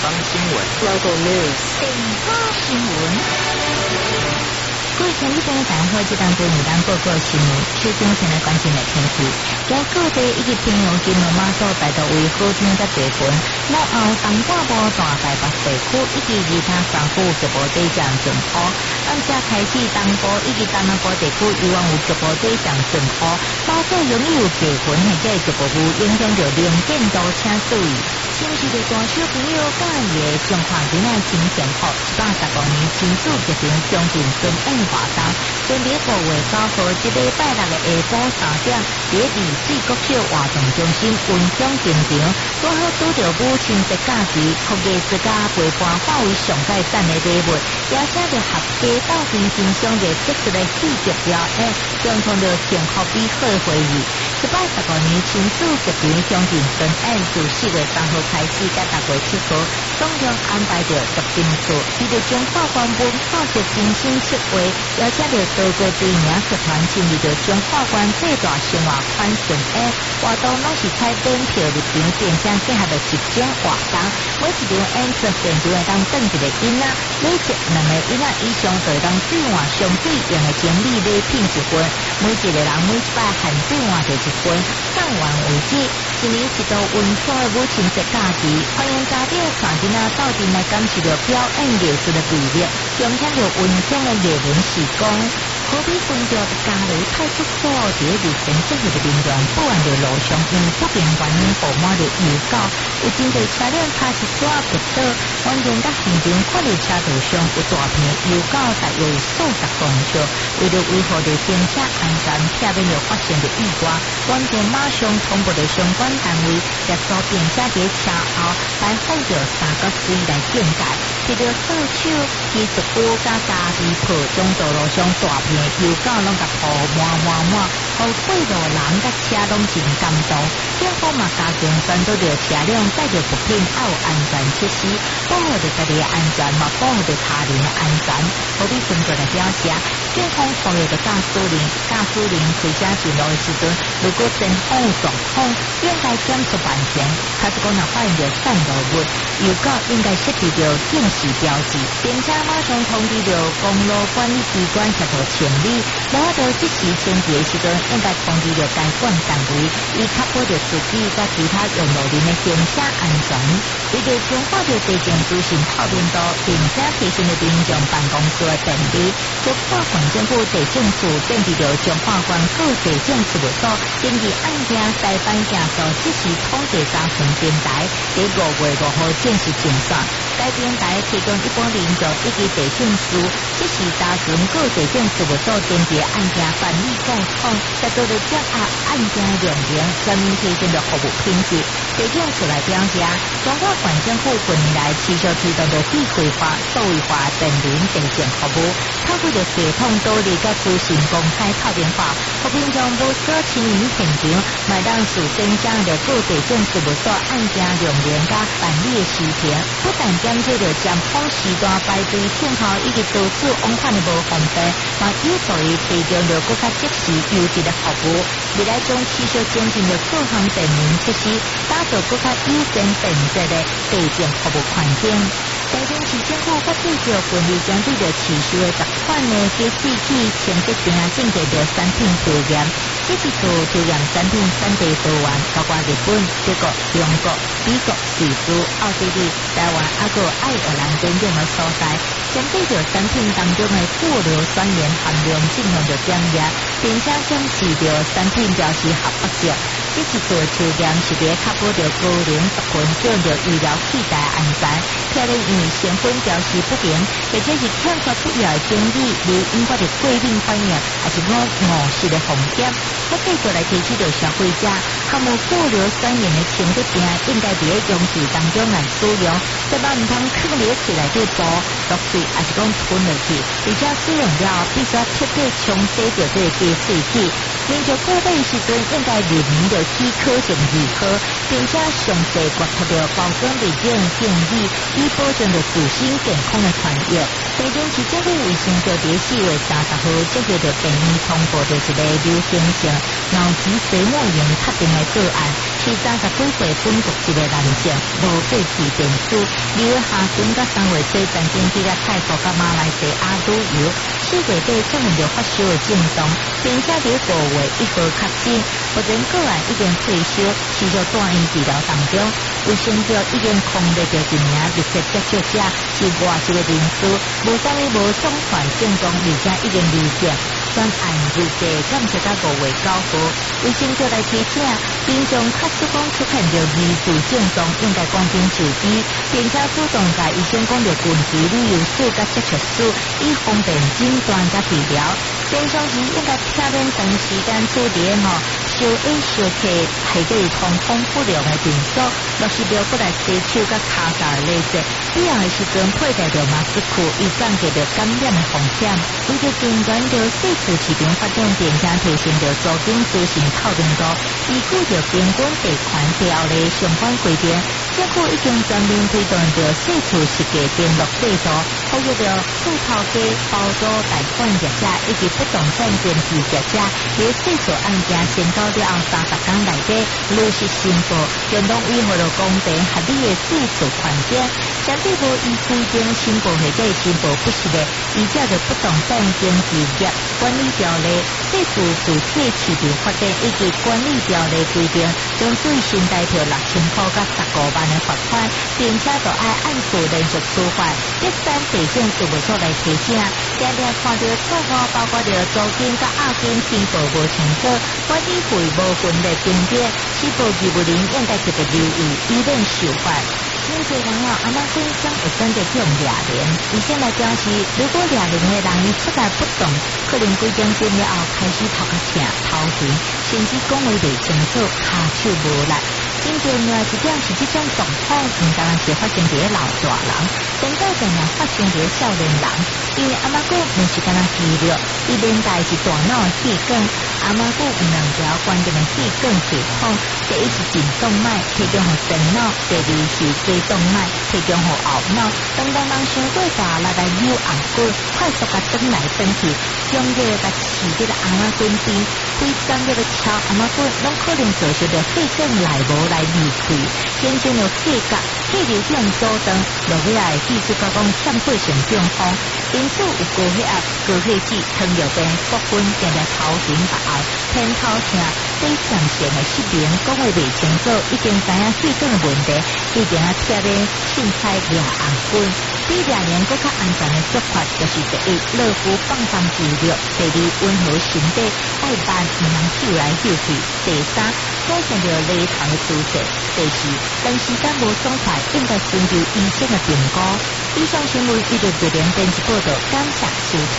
方新闻 Local News 顶方新闻。各位听众朋友，大家好，这当中有咱报告新闻，首先先来关心的天气。在各地以及平阳金门马祖大多为好天甲地云，然后东半部大台北地区以及其他山区局部地降阵雨。按下开始东部以及东南部地区以往有局部地降阵雨，马祖容易有地云或者局部雨影响到能见度，请注意。亲戚的大小朋友介意的中华囡仔真健康，115年亲子节平将近顺应活动，将在5月9号这礼拜六的下晡3点，在丽水国小活动中心分享经场，刚好拄到母亲节假期，科技之家陪伴化为上界赞的礼物，也请着合家斗阵欣赏着特殊的戏剧表演，将创造幸福美好的回忆。115年亲子节平将近顺应自4月3号开始，到6月7号，总共安排着10场次，伊就中华关文化节精心策划，邀请着多个知名剧团参与着中华关最大生活款巡演，活动拢是采门票入场，并且结合着集中活动，每一场演出现场会当等一个囡仔，累积2个囡仔以上就会当兑换相对应的奖励礼品1份，每一个人每一摆限兑换就1份，送完为止。一年一度温馨的母亲节假期，欢迎家长带囡仔到阵来感受着表演艺术的魅力，享受着温馨的艺文时光。可比分着嘉义派出所伫日前接获的人员报案着路上因不明原因布满着油垢，有真侪车辆卡是抓跌倒，完全甲现场看到车道上有大片油垢，大约有数十公尺。为了维护着行车安全，避免着发生着意外，完全马上通过着相关单位接收，并且伫车后来放着3角水来灌溉，摕着扫帚、技术鼓甲加地铺，将道路上大片油垢拢甲铺满，互过路人甲车拢真感动。警方嘛加强监督着车辆载着物品要有安全措施，保护着家己的安全，嘛保护着他人的安全。何必分作来表示，警方呼吁着驾驶人开车进路的时阵，如果前方有状况，应该减速慢行。假使讲若发现着散落物、油垢，应该设置着警示标志，并且马上通知着公路管理机关协助清理。然后到即时清洁的时阵，应该通知着该管单位，以确保着自己甲其他用路人的行车安全。为着强化着地政资讯透明度，并且提升着民众办公室的便利，中华县政府地政处建立着中华县各地政事务所根据案件裁判件数即时统计查询平台，在5月5号正式上线。该平台提供一般民众以及地政司即时查询各地政事务所登记案件办理状况，达到着掌握案件量刑，全面提升着服务品质。地政处来表示，中华县政府近年来持续推动着智慧化、数位化便民地政服务，透过着系统导入甲资讯公开透明化，互民众无所亲临现场，买当事先掌握着各地政事务所案件量刑甲办理的时程，不但减少着占卜时段排队等候以及导致往返的无方便，嘛有助于提供着更加及时优质的服务。未来将持续精进着各项便民措施，打造更加优先便捷的地政服务环境。台中市政府发布着关于针对着市售的10款的加湿器、清洁瓶啊，进行着产品抽验。这次抽验产品产地多元，包括日本、德国、中国、美国、瑞士、奥地利、台湾，还有爱尔兰等等的所在。针对着产品当中的过硫酸盐含量进行着检验，并且检视着产品表示合法性。这次做抽验是伫确保着高龄族群使用着医疗器材安全，避免因为成分标示不明，或者是欠缺必要的建议，而引发着过敏反应，也是误食的风险。我继续来提醒着消费者，含有过硫酸盐的清洁瓶应该伫用具当中来使用，千万唔通放伫厝内底煲、落水，还是讲吞落去，而且使用了必须要彻底冲洗着这个加湿器。民众购买时阵应该认明着许可证字号，并且详细阅读着包装背景建议，以保障着自身健康的权益。台中市政府卫生局伫4月30号接获着病院通报着一个流行性脑脊髓膜炎确定的个案，是30几岁本国籍的男性，无过去病史。2月下旬到3月初，曾经去到泰国、马来西亚旅游，4月底出现着发烧的症状，并且在5月1号确诊，目前个案已经退休，持续住院治疗当中。卫生局已经控制着一名密切接触者，是外籍的人士，无啥物无相关症状，而且已经离境。专案日期感谢到5月9号，卫生局来提醒，平常确实讲出现着疑似症状，应该赶紧就医，并且主动甲医生讲着近期旅游史甲接触史，以方便诊断甲治疗。平常时应该避免长时间住伫烧烟烧气、体内通风不良的场所，若是要过来洗手甲骹手的垃圾，必要的时阵佩戴着马斯克，以降低着感染的风险。为着减短着细处市场发展，并且提升着租金资讯透明度，依据着监管地权条例相关规定，政府已经全面推动着细处实价登录制度，呼吁着富头家、包租贷款业者以及不动产经纪业者，在细处案件申告了后30天内底如实申报，共同维护着公平合理的细处环境。相对无依规定申报或者申报不实的，依照着不动产经纪业管理条例、细处主体市场发展以及管理条例规定，将最新台票6000块到15万的罚款，并且就要按次连续处罚。第三地政事务所来提醒，常常看到错误，包括着租金甲押金申报无清楚、管理费无分类评点，申报义务人应该特别留意，以免受罚。有些人阿妈本身会选择这种掠人，医生来表示，如果掠人的人伊出来不动，可能几点钟了后开始头壳痛、头晕，甚至讲话袂清楚、下手无力。真正另外一点是这种状况，唔单是发生在老大人，更加常常发生在少年人。因为阿妈姑唔是干那肌肉，伊连带是大脑的血管。阿妈姑有2条关键的血管系统，第一是颈动脉，提供予神脑；第二是椎动脉，提供予后脑。当人伤过大，来扭红骨，快速甲转来转去，将这个甲刺这个阿妈根边，规张这个敲阿妈骨，拢可能造成着血管内无来流开，形成了血压、血流量阻断，落尾来技术甲讲欠血性中风。因此有高血压、高血脂、糖尿病、骨昏，常常头晕目翳、偏头痛、低上线的失眠，讲话袂清楚，已经知影血管的问题，一定要贴咧凊彩掠红棍。比掠人更较安全的做法，就是第一，热敷放松肌肉；第二，温和身体，爱慢唔能嗅来嗅去；第三，改善着犁头的姿势；第四，长时间无爽快，应该寻求医生的评估。以上新闻由着别人编辑报道，感谢收听。